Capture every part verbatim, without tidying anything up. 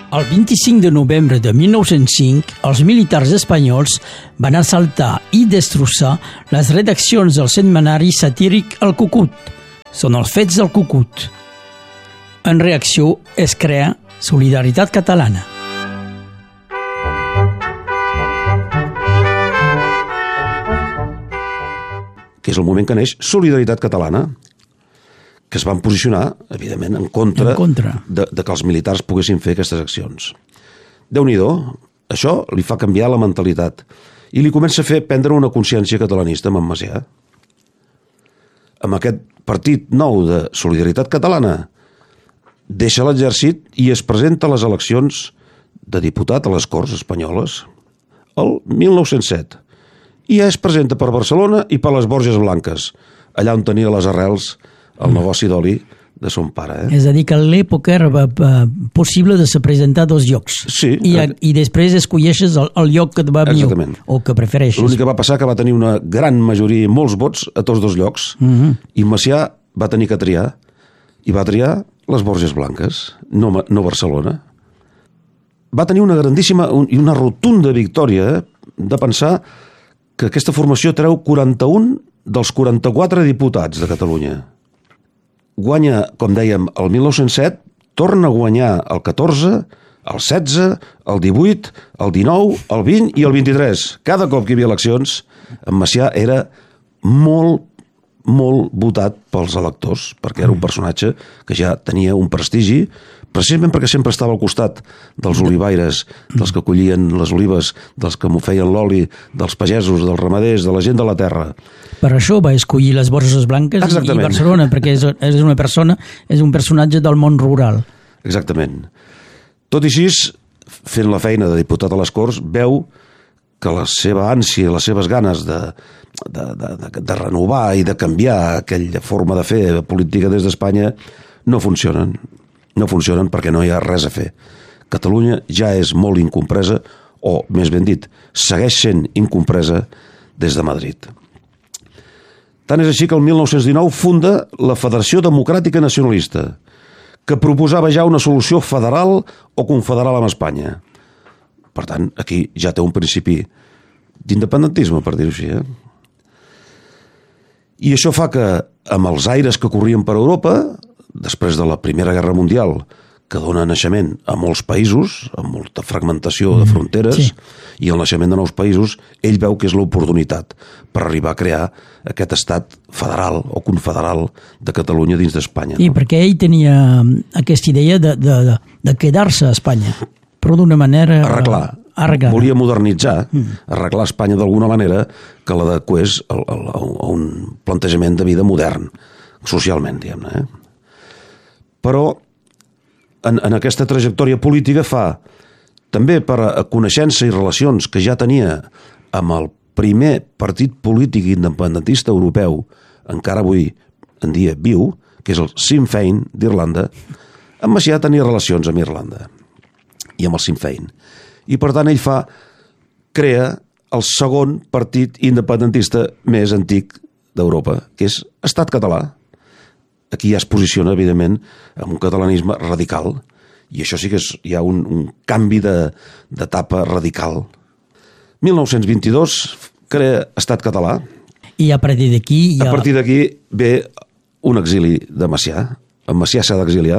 El vint-i-cinc de novembre de mil nou-cents cinc, els militars espanyols van assaltar i destrossar les redaccions del setmanari satíric El Cucut. Són els fets del Cucut. En reacció, es crea Solidaritat Catalana. Que és el moment que neix Solidaritat Catalana, que es van posicionar, evidentment, en contra, en contra. De, de que els militars poguessin fer aquestes accions. Déu-n'hi-do, això li fa canviar la mentalitat i li comença a fer prendre una consciència catalanista amb en Macià. Amb aquest partit nou de Solidaritat Catalana deixa l'exèrcit i es presenta a les eleccions de diputat a les Corts Espanyoles el mil nou-cents set. I ja es presenta per Barcelona i per les Borges Blanques, allà on tenia les arrels el negoci d'oli de son pare. Eh? És a dir, que a l'època era uh, possible de se presentar a dos llocs. Sí. I, eh, i després escolleixes el, el lloc que et va millor, o que prefereixes. L'únic que va passar que va tenir una gran majoria i molts vots a tots dos llocs, uh-huh. i Macià va tenir que triar, i va triar les Borges Blanques, no, no Barcelona. Va tenir una grandíssima un, i una rotunda victòria eh, de pensar que aquesta formació treu quaranta-un dels quaranta-quatre diputats de Catalunya. Guanya, com dèiem, el mil nou-cents set, torna a guanyar el catorze, el setze, el divuit, el dinou, el vint i el vint-i-tres. Cada cop que hi havia eleccions, en Macià era molt, molt votat pels electors, perquè era un personatge que ja tenia un prestigi, precisament perquè sempre estava al costat dels olivaires, dels que collien les olives, dels que m'ho feien l'oli, dels pagesos, dels ramaders, de la gent de la terra. Per això va escollir les Borges Blanques Exactament. I Barcelona, perquè és, és una persona, és un personatge del món rural. Exactament. Tot i així, fent la feina de diputat a les Corts, veu que la seva ànsia, les seves ganes de, de, de, de, de renovar i de canviar aquella forma de fer política des d'Espanya no funcionen. No funcionen perquè no hi ha res a fer. Catalunya ja és molt incompresa, o, més ben dit, segueix sent incompresa des de Madrid. Tant és així que el mil nou-cents dinou funda la Federació Democràtica Nacionalista, que proposava ja una solució federal o confederal amb Espanya. Per tant, aquí ja té un principi d'independentisme, per dir-ho així. Eh? I això fa que, amb els aires que corrien per Europa, després de la Primera Guerra Mundial, que dona naixement a molts països, amb molta fragmentació de fronteres, sí. I el naixement de nous països, ell veu que és l'oportunitat per arribar a crear aquest estat federal o confederal de Catalunya dins d'Espanya. I no? perquè ell tenia aquesta idea de, de, de, de quedar-se a Espanya, però d'una manera... Arreglar. Arreglar. Volia modernitzar, arreglar Espanya d'alguna manera que l'adequés a, a, a un plantejament de vida modern, socialment, diguem-ne. Eh? Però en, en aquesta trajectòria política fa, també per a coneixença i relacions que ja tenia amb el primer partit polític independentista europeu, encara avui en dia viu, que és el Sinn Féin d'Irlanda, en Macià tenia relacions amb Irlanda i amb el Sinn Féin. I per tant ell fa, crea el segon partit independentista més antic d'Europa, que és Estat Català. Aquí ja es posiciona, evidentment, amb un catalanisme radical, i això sí que és, hi ha un, un canvi d'etapa radical. mil nou-cents vint-i-dos crea Estat Català. I a partir d'aquí... Ha... A partir d'aquí ve un exili de Macià. En Macià s'ha d'exiliar.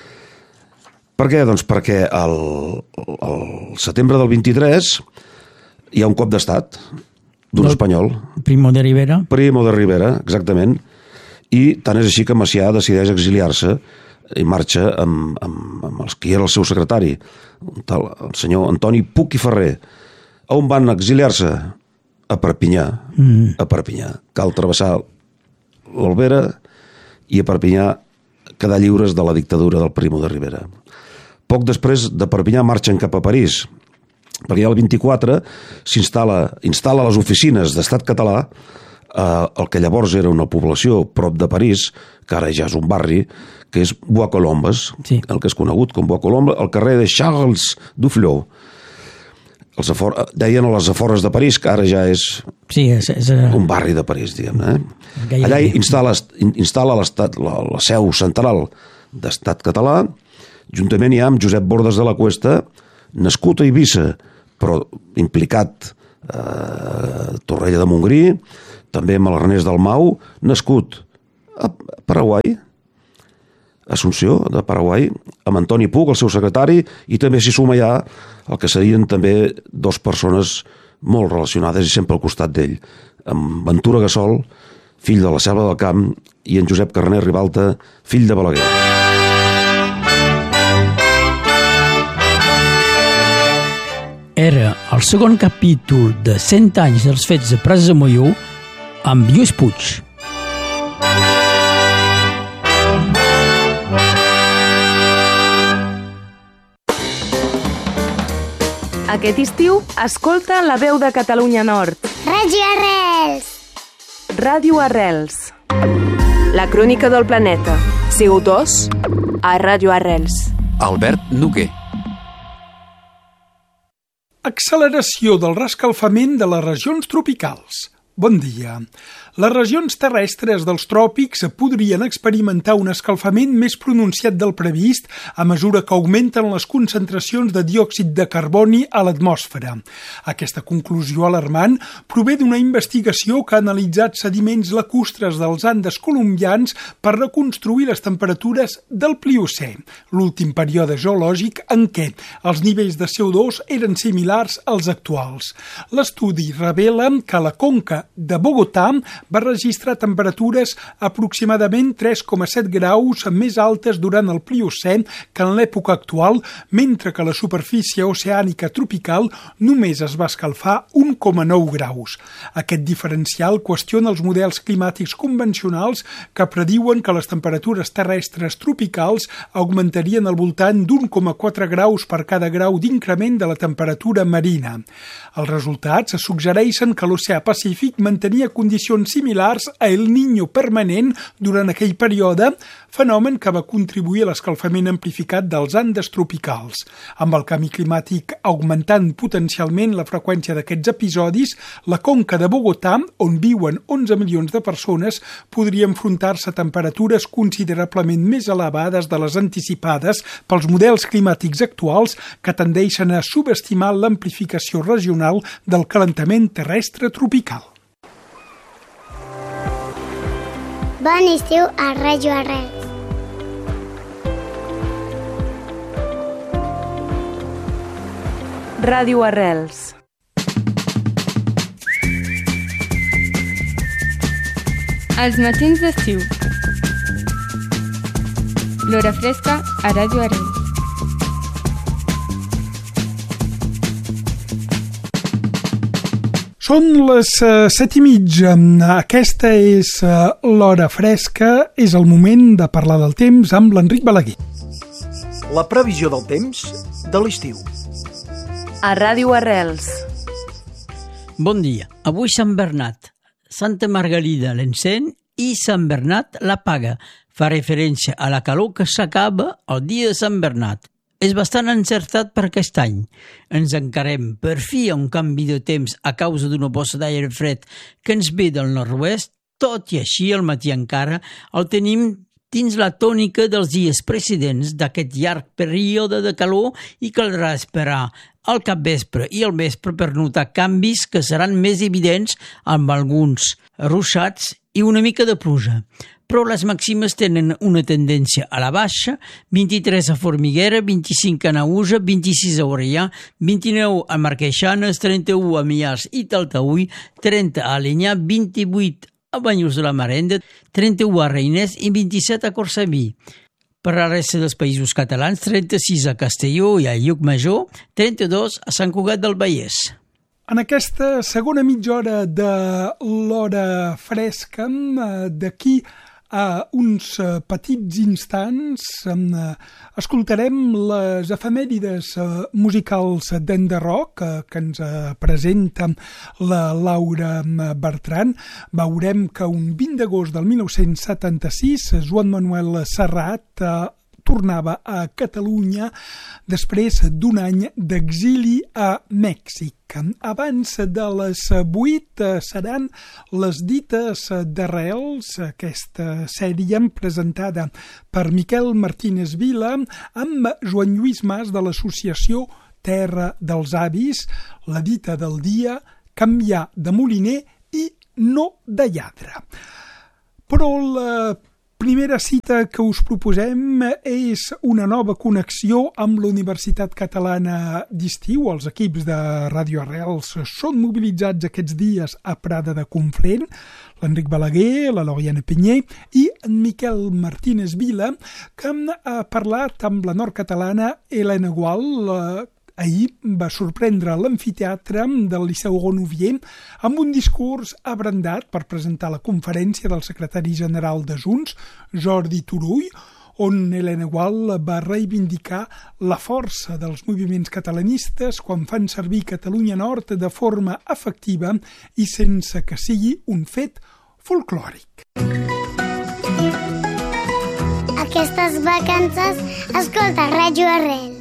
Per què? Doncs perquè el, el setembre del vint-i-tres hi ha un cop d'estat d'un espanyol. Primo de Rivera. Primo de Rivera, exactament. I tant és així que Macià decideix exiliar-se i marxa amb, amb, amb els qui era el seu secretari, tal, el senyor Antoni Puig i Ferrer. A on van exiliar-se? A Perpinyà. Mm. A Perpinyà. Cal travessar l'Albera i a Perpinyà quedar lliures de la dictadura del Primo de Rivera. Poc després de Perpinyà marxen cap a París, perquè el vint-i-quatre s'instal·la instal·la les oficines d'Estat Català eh, el que llavors era una població prop de París, que ara ja és un barri, que és Bois Colombes, sí. El que és conegut com Bois Colombes, al carrer de Charles Duflot. Els afor... Deien a les afores de París, que ara ja és, sí, és, és un barri de París, diguem-ne. Eh? Allà instal·la, instal·la l'estat, la, la seu central d'Estat Català, Juntament hi ha amb Josep Bordes de la Cuesta, nascut a Eivissa, però implicat a Torrella de Montgrí, també amb l'Ernest Dalmau, nascut a Paraguai, Assumpció, de Paraguai, amb Antoni Puig, el seu secretari, i també s'hi suma ja el que serien també dues persones molt relacionades i sempre al costat d'ell, amb Ventura Gassol, fill de la Selva del Camp, i en Josep Carner Ribalta, fill de Balaguer. Era el segon capítol de cent anys dels fets de Prats de Molló amb Lluís Puig. Aquest estiu, escolta La Veu de Catalunya Nord. Ràdio Arrels. Ràdio Arrels. La crònica del planeta. C O dos a Ràdio Arrels. Albert Noguer. Acceleració del reescalfament de les regions tropicals. Bon dia. Les regions terrestres dels tròpics podrien experimentar un escalfament més pronunciat del previst a mesura que augmenten les concentracions de diòxid de carboni a l'atmosfera. Aquesta conclusió alarmant prové d'una investigació que ha analitzat sediments lacustres dels Andes colombians per reconstruir les temperatures del Pliocè, l'últim període geològic en què els nivells de C O dos eren similars als actuals. L'estudi revela que la conca de Bogotà va registrar temperatures aproximadament tres coma set graus més altes durant el Pliocè que en l'època actual, mentre que la superfície oceànica tropical només es va escalfar un coma nou graus. Aquest diferencial qüestiona els models climàtics convencionals que prediuen que les temperatures terrestres tropicals augmentarien al voltant d'un coma quatre graus per cada grau d'increment de la temperatura marina. Els resultats suggereixen que l'oceà Pacífic mantenia condicions similars a El Niño permanent durant aquell període, fenomen que va contribuir a l'escalfament amplificat dels Andes tropicals. Amb el canvi climàtic augmentant potencialment la freqüència d'aquests episodis, la conca de Bogotà, on viuen onze milions de persones, podria enfrontar-se a temperatures considerablement més elevades de les anticipades pels models climàtics actuals que tendeixen a subestimar l'amplificació regional del calentament terrestre tropical. Bon estiu a Ràdio Arrels. Ràdio Arrels. Els matins d'estiu. L'hora fresca a Ràdio Arrels. Són les uh, set i mitja. Aquesta és uh, l'hora fresca. És el moment de parlar del temps amb l'Enric Balaguer. La previsió del temps de l'estiu. A Ràdio Arrels. Bon dia. Avui Sant Bernat, Santa Margalida l'encén i Sant Bernat l'apaga. Fa referència a la calor que s'acaba el dia de Sant Bernat. És bastant encertat per aquest any. Ens encarem per fi a un canvi de temps a causa d'una bossa d'aire fred que ens ve del nord-oest, tot i així al matí encara el tenim dins la tònica dels dies precedents d'aquest llarg període de calor i caldrà esperar al capvespre i al vespre per notar canvis que seran més evidents amb alguns ruixats i una mica de pluja. Però les màximes tenen una tendència a la baixa, vint-i-tres a Formiguera, vint-i-cinc a Naüja, vint-i-sis a Orellà, vint-i-nou a Marqueixanes, trenta-u a Millars i Taltaüll, trenta a Alenyà, vint-i-vuit a Banyuls de la Marenda, trenta-u a Reiners i vint-i-set a Corçaví. Per la resta dels països catalans, trenta-sis a Castelló i a Llucmajor, trenta-dos a Sant Cugat del Vallès. En aquesta segona mitja hora de l'hora fresca, d'aquí a uns petits instants escoltarem les efemèrides musicals d'Enderrock que ens presenta la Laura Bertran. Veurem que un vint d'agost del mil nou-cents setanta-sis Joan Manuel Serrat tornava a Catalunya després d'un any d'exili a Mèxic. Abans de les vuit seran les dites d'Arrels, aquesta sèrie presentada per Miquel Martínez Vila amb Joan Lluís Mas de l'associació Terra dels Avis, la dita del dia, canviar de moliner i no de lladre. Però la primera cita que us proposem és una nova connexió amb la Universitat Catalana d'Estiu. Els equips de Ràdio Arrels són mobilitzats aquests dies a Prada de Conflent, l'Enric Balaguer, la Loriana Pinyer i en Miquel Martínez Vila, que ha parlat amb la nord-catalana Helena Gual. Ahir va sorprendre l'amfiteatre del Liceu Gonouvier amb un discurs abrandat per presentar la conferència del secretari general de Junts, Jordi Turull, on Helena Gual va reivindicar la força dels moviments catalanistes quan fan servir Catalunya Nord de forma efectiva i sense que sigui un fet folclòric. Aquestes vacances escolta Ràdio Arrels.